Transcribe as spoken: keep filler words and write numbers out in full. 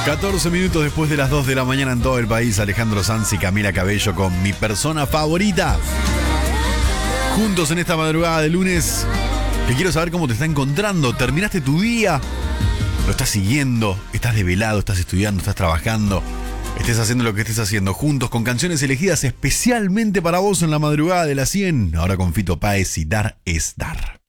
catorce minutos después de las dos de la mañana en todo el país, Alejandro Sanz y Camila Cabello con Mi Persona Favorita. Juntos en esta madrugada de lunes, que quiero saber cómo te está encontrando. ¿Terminaste tu día? ¿Lo estás siguiendo? ¿Estás desvelado? ¿Estás estudiando? ¿Estás trabajando? Estés haciendo lo que estés haciendo, juntos con canciones elegidas especialmente para vos en la madrugada de las cien. Ahora con Fito Páez y Dar es Dar.